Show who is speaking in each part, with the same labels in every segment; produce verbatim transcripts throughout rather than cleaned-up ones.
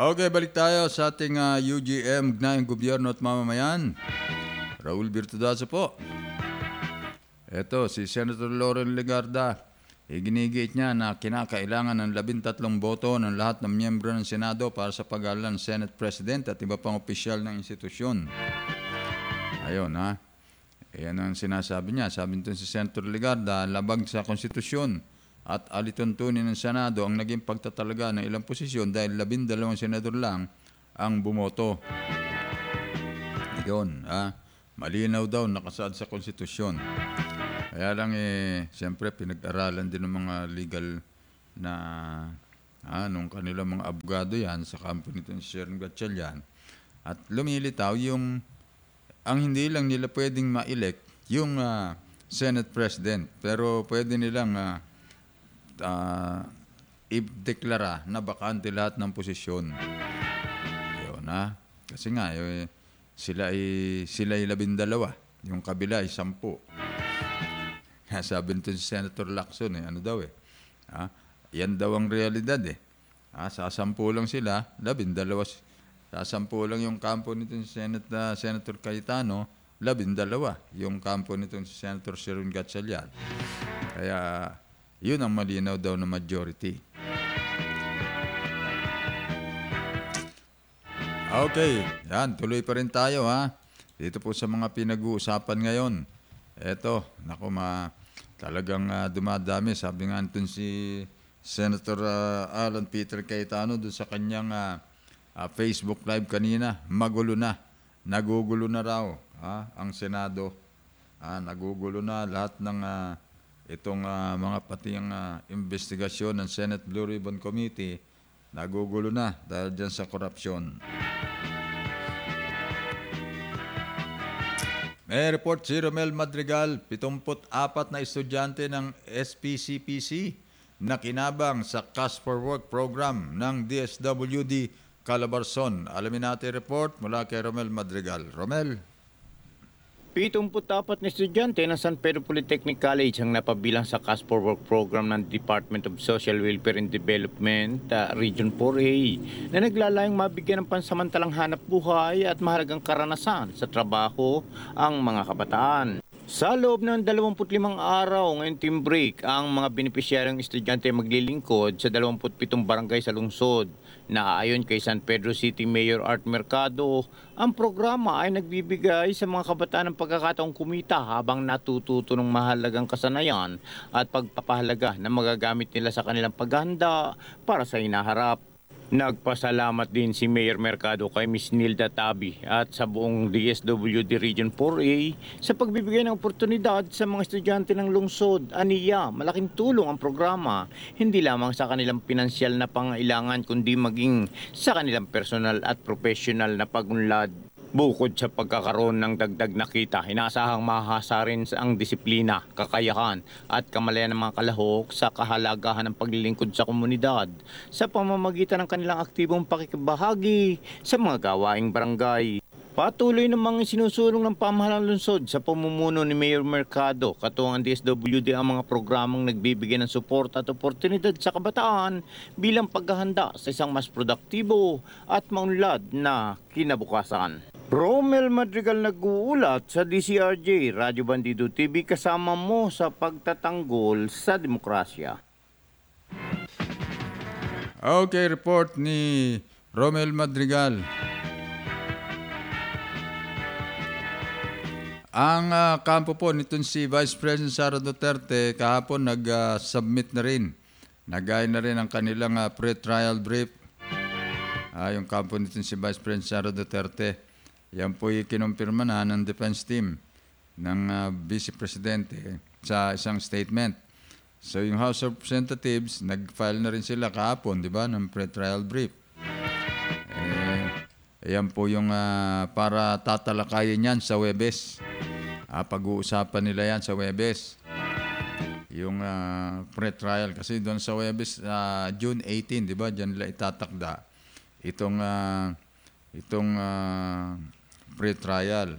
Speaker 1: Okay, balik tayo sa ating ah, U G M, Gnayang Gobyerno at Mamamayan. Raul Virtudazo po. Ito, si Senator Loren Legarda. Iginigit niya na kinakailangan ng labintatlong boto ng lahat ng miyembro ng Senado para sa pag-aaral ng Senate President at iba pang opisyal ng institusyon. Ayun, ha? Ayan ang sinasabi niya. Sabi nito si Senator Legarda, labag sa konstitusyon at alituntunin ng Senado ang naging pagtatalaga ng ilang posisyon dahil labindalawang senador lang ang bumoto. Yun, ha? Malinaw daw nakasaad sa konstitusyon. Kaya lang eh, siyempre pinag-aralan din ng mga legal na ah, nung kanilang mga abogado yan sa kampo nito ni Sharon Gatchalian. At lumilitaw yung ang hindi lang nila pwedeng ma-elect yung uh, Senate President, pero pwede nilang uh, uh, i-deklara na bakante lahat ng posisyon. Yun, ha? Kasi nga, eh, sila ay sila ay labindalawa, yung kabila ay sampu. Sabi nito si Senator Lacson, eh, ano daw eh, ha? Yan daw ang realidad eh. Ha? Sa sampu lang sila, labindalawa. Sa sampu lang yung kampo nito si Senat, uh, Senator Cayetano, labindalawa yung kampo nito si Senator Sharon Gatchalian. Kaya yun ang malinaw daw na majority. Okay, yan, tuloy pa rin tayo ha. Dito po sa mga pinag-uusapan ngayon. Eto, naku ma, talagang uh, dumadami. Sabi nga nito si Senator uh, Alan Peter Cayetano doon sa kanyang uh, uh, Facebook Live kanina, magulo na. Nagugulo na raw ha, ang Senado. Uh, nagugulo na lahat ng uh, itong uh, mga pati ang uh, investigasyon ng Senate Blue Ribbon Committee. Nagugulo na dahil dyan sa korupsyon. May report si Romel Madrigal, pitongput apat na estudyante ng S P C P C na kinabang sa Cash for Work program ng D S W D Calabarzon. Alamin natin report mula kay Romel Madrigal. Romel.
Speaker 2: pitongput apat na estudyante ng San Pedro Polytechnic College ang napabilang sa Cash for Work program ng Department of Social Welfare and Development, uh, Region four A, na naglalayong mabigyan ng pansamantalang hanap buhay at mahalagang karanasan sa trabaho ang mga kabataan. Sa loob ng dalawampu't limang araw ngayong team break, ang mga benepisyaryong estudyante maglilingkod sa dalawampu't pitong barangay sa lungsod. Na ayon kay San Pedro City Mayor Art Mercado, ang programa ay nagbibigay sa mga kabataan ng pagkakataong kumita habang natututo ng mahalagang kasanayan at pagpapahalaga na magagamit nila sa kanilang paghahanda para sa hinaharap. Nagpasalamat din si Mayor Mercado kay Miz Nilda Tabi at sa buong D S W D Region four A sa pagbibigay ng oportunidad sa mga estudyante ng lungsod. Aniya, malaking tulong ang programa, hindi lamang sa kanilang pinansyal na pangailangan kundi maging sa kanilang personal at professional na pagunlad. Bukod sa pagkakaroon ng dagdag na kita, inaasahang mahasa rin ang disiplina, kakayahan at kamalayan ng mga kalahok sa kahalagahan ng paglilingkod sa komunidad sa pamamagitan ng kanilang aktibong pakikibahagi sa mga gawaing barangay. Patuloy namang sinusulong ng pamahalang lungsod sa pamumuno ni Mayor Mercado, katuwang ang D S W D ang mga programang nagbibigay ng suporta at oportunidad sa kabataan bilang paghahanda sa isang mas produktibo at maunlad na kinabukasan. Romel Madrigal nag-uulat sa D C R J, Radyo Bandido T V, kasama mo sa pagtatanggol sa demokrasya.
Speaker 1: Okay, report ni Romel Madrigal. Ang uh, kampo po nitong si Vice President Sara Duterte kahapon nag-submit uh, na rin. Nagay na rin ang kanilang uh, pre-trial brief. Uh, yung kampo nitong si Vice President Sara Duterte. Yan po yung kinumpirma na ng defense team ng uh, Vice Presidente sa isang statement. So yung House of Representatives, nag-file na rin sila kahapon, di ba, ng pre-trial brief. Eh, yan po yung uh, para tatalakayin yan sa Huwebes. Ah, pag-uusapan nila yan sa Huwebes. Yung uh, pre-trial. Kasi doon sa Huwebes, uh, June eighteenth, di ba, dyan nila itatakda. Itong, uh, itong uh, pre-trial.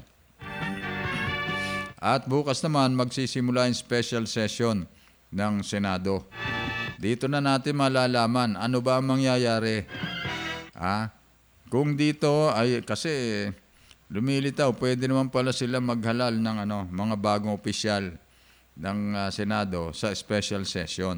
Speaker 1: At bukas naman, magsisimula yung special session ng Senado. Dito na natin malalaman ano ba ang mangyayari. Ah, Kung dito ay kasi lumilitaw, pwede naman pala sila maghalal ng ano, mga bagong opisyal ng ah, Senado sa special session.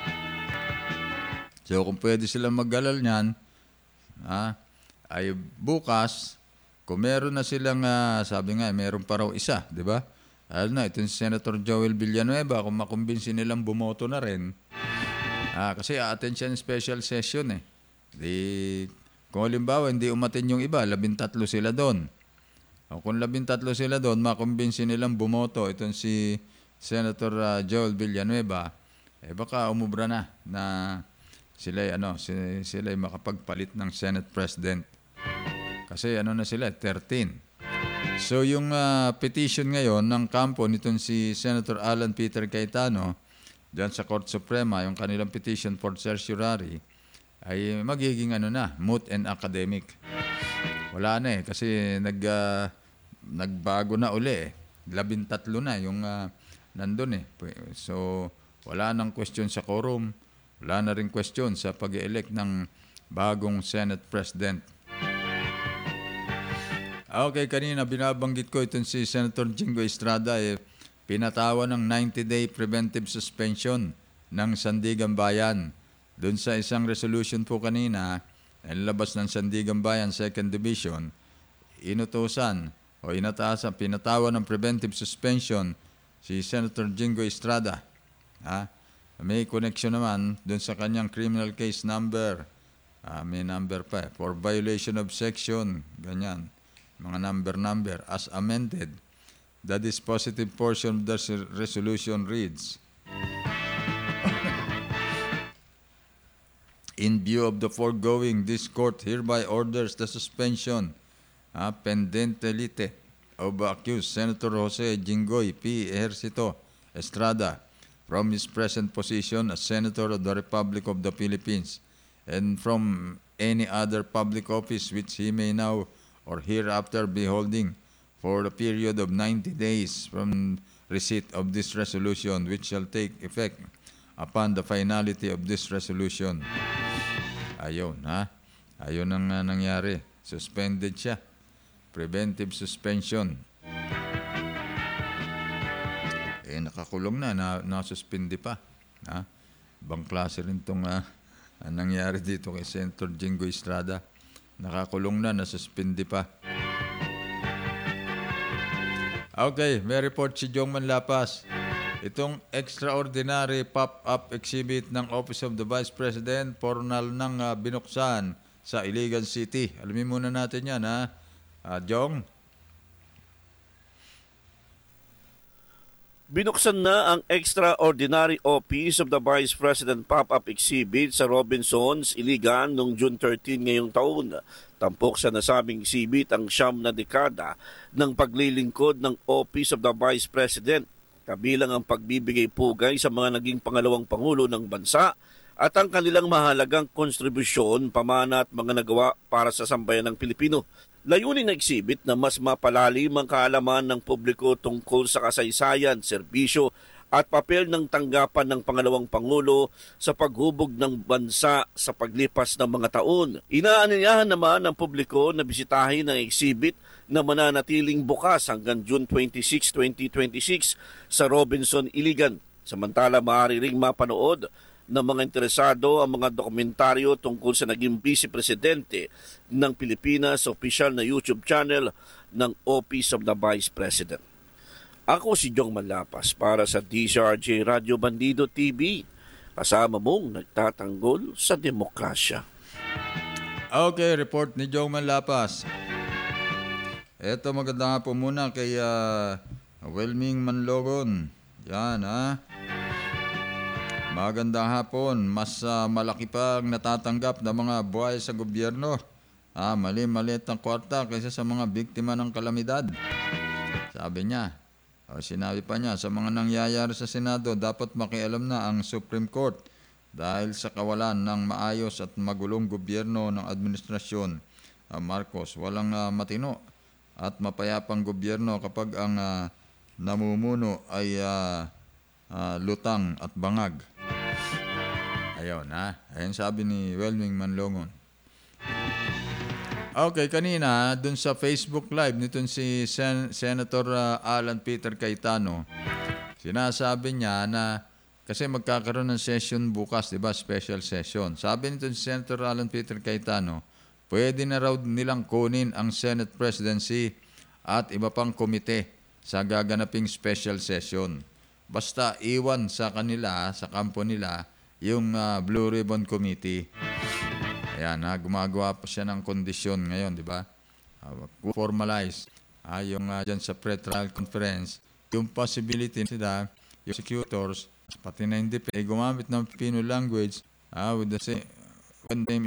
Speaker 1: So kung pwede sila maghalal niyan, ah, ay bukas, kung meron na silang, ah, sabi nga, meron pa raw isa, di ba? Alam na, ito si Senator Joel Villanueva, kung makumbinsi nilang bumoto na rin, ah, kasi a-attend siya ng special session eh. Di, kung halimbawa, hindi umatin yung iba, labintatlo sila doon. O kung labintatlo sila doon, makumbinsi nilang bumoto, itong si Senator ah, Joel Villanueva, eh baka umubra na na sila ano, sila, sila makapagpalit ng Senate President. Kasi ano na sila, thirteen. So yung ah, petition ngayon ng kampo nitong si Senator Alan Peter Cayetano diyan sa Court Suprema, yung kanilang petition for certiorari, ay magiging ano na, moot and academic. Wala na eh, kasi nag, ah, nagbago na uli eh. Labintatlo na yung ah, nandun eh. So wala nang question sa quorum, wala na rin question sa pag-elect ng bagong Senate President. Okay, kanina binabanggit ko itong si Senator Jingo Estrada, eh, pinatawan ng ninety-day preventive suspension ng Sandigan Bayan. Doon sa isang resolution po kanina, nilabas ng Sandigan Bayan second Division, inutusan o inatasan, pinatawan ng preventive suspension si Senator Jingo Estrada. Ha? May connection naman doon sa kanyang criminal case number. Ah, may number pa eh. For violation of section, ganyan. Mga number-number. As amended, the dispositive portion of the resolution reads, in view of the foregoing, this court hereby orders the suspension ah, pendentelite of accused Senator Jose Jinggoy P. Ejercito Estrada from his present position as Senator of the Republic of the Philippines and from any other public office which he may now or hereafter be holding for a period of ninety days from receipt of this resolution, which shall take effect upon the finality of this resolution. Ayun, ha? Ayun ang uh, nangyari. Suspended siya. Preventive suspension. Eh, nakakulong na, na nasuspindi pa. Ha? Ibang klase rin itong uh, nangyari dito kay Senator Jingo Estrada. Nakakulong na, nasuspindi pa. Okay, may report si Jongman Lapas. Itong extraordinary pop-up exhibit ng Office of the Vice President, formal nang uh, binuksan sa Iligan City. Alamin muna natin yan, ha? Uh, Jong?
Speaker 3: Binuksan na ang Extraordinary Office of the Vice President pop-up exhibit sa Robinsons, Iligan noong June thirteenth ngayong taon. Tampok sa nasabing exhibit ang siyam na dekada ng paglilingkod ng Office of the Vice President, kabilang ang pagbibigay pugay sa mga naging pangalawang pangulo ng bansa at ang kanilang mahalagang kontribusyon, pamana at mga nagawa para sa sambayan ng Pilipino. Layunin ng exhibit na mas mapalalim ang kaalaman ng publiko tungkol sa kasaysayan, serbisyo at papel ng tanggapan ng pangalawang pangulo sa paghubog ng bansa sa paglipas ng mga taon. Inaanyayahan naman ng publiko na bisitahin ang exhibit na mananatiling bukas hanggang June twenty-sixth, twenty twenty-six sa Robinson, Iligan. Samantala, maaari ring mapanood ng mga interesado ang mga dokumentaryo tungkol sa naging Vice Presidente ng Pilipinas sa opisyal na YouTube channel ng Office of the Vice President. Ako si Jong Manlapas para sa D Z R J Radio Bandido T V, kasama mong nagtatanggol sa demokrasya.
Speaker 1: Okay, report ni Jong Manlapas. Eto, maganda nga po muna kay uh, Wilming Manlogon. Yan, ha? Magandang hapon. Mas uh, malaki pa ang natatanggap ng mga buhay sa gobyerno. Ah, mali-maliit ang kwarta kaysa sa mga biktima ng kalamidad. Sabi niya. O, sinabi pa niya, sa mga nangyayari sa Senado, dapat makialam na ang Supreme Court dahil sa kawalan ng maayos at magulong gobyerno ng administrasyon uh, Marcos. Walang uh, matino at mapayapang gobyerno kapag ang uh, namumuno ay uh, uh, lutang at bangag. Ayun, ha? Ayun sabi ni Welming Manlogon. Okay, kanina dun sa Facebook Live nitong si Sen- Senator uh, Alan Peter Cayetano, sinasabi niya na kasi magkakaroon ng session bukas, di ba? Special session. Sabi nito si Senator Alan Peter Cayetano, pwede na raw nilang kunin ang Senate Presidency at iba pang komite sa gaganaping special session. Basta iwan sa kanila, sa kampo nila, yung uh, Blue Ribbon Committee. Ayan, ha, gumagawa pa siya ng kondisyon ngayon, di ba? Uh, formalize ah, yung uh, dyan sa pre-trial conference, yung possibility sila, yung prosecutors, pati na hindi, eh, gumamit ng Filipino language ah, with the same, one name